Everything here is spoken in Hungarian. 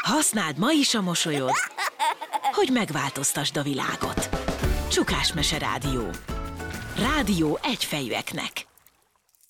Használd ma is a mosolyod, hogy megváltoztasd a világot. Csukásmese Rádió. Rádió egyfejűeknek.